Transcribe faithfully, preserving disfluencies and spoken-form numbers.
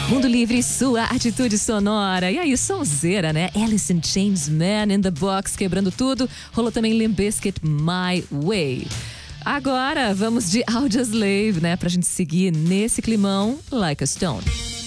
Mundo Livre, sua atitude sonora. E aí, sonzeira, né? Alice in Chains, Man in the Box, quebrando tudo. Rolou também Limp Bizkit, My Way. Agora, vamos de Audioslave, né? Pra gente seguir nesse climão, Like a Stone.